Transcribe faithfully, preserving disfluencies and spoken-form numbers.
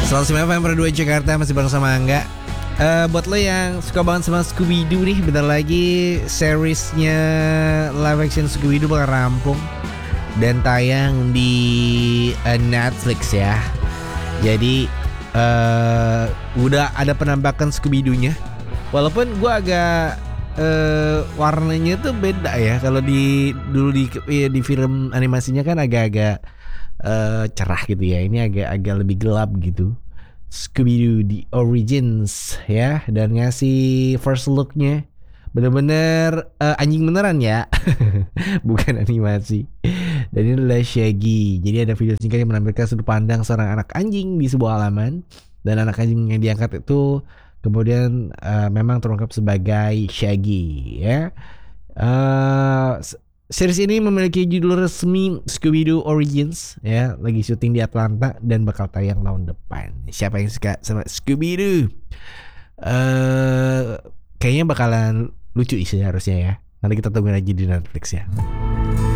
seratus sembilan F M Dua Jakarta, masih bareng sama Angga. Uh, buat lo yang suka banget sama Scooby-Doo nih, bentar lagi seriesnya live action Scooby-Doo bakal rampung dan tayang di uh, Netflix ya. Jadi uh, udah ada penampakan Scooby-Doo-nya. Walaupun gue agak uh, warnanya tuh beda ya. Kalau di dulu di ya, di film animasinya kan agak-agak uh, cerah gitu ya. Ini agak-agak lebih gelap gitu. Scooby-Doo The Origins ya, dan ngasih first looknya bener-bener uh, anjing beneran ya. Bukan animasi. Dan ini adalah Shaggy. Jadi ada video singkat yang menampilkan sudut pandang seorang anak anjing di sebuah halaman, dan anak anjing yang diangkat itu kemudian uh, memang terungkap sebagai Shaggy ya. Uh, Series ini memiliki judul resmi Scooby-Doo Origins ya, lagi syuting di Atlanta dan bakal tayang tahun depan. Siapa yang suka sama Scooby-Doo? Uh, kayaknya bakalan lucu sih harusnya ya. Nanti kita tunggu aja di Netflix ya.